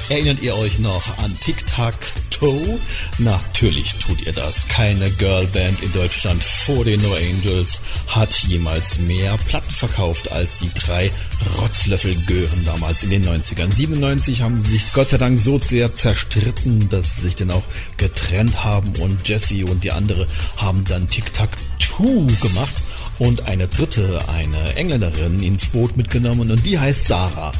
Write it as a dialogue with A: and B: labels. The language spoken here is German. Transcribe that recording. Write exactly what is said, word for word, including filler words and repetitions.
A: Erinnert ihr euch noch an Tic-Tac-Toe? Natürlich tut ihr das. Keine Girlband in Deutschland vor den No Angels hat jemals mehr Platten verkauft als die drei Rotzlöffel-Gören damals in den neunzigern. siebenundneunzig haben sie sich Gott sei Dank so sehr zerstritten, dass sie sich dann auch getrennt haben und Jessie und die andere haben dann Tic-Tac-Toe gemacht und eine dritte, eine Engländerin, ins Boot mitgenommen und die heißt Sarah.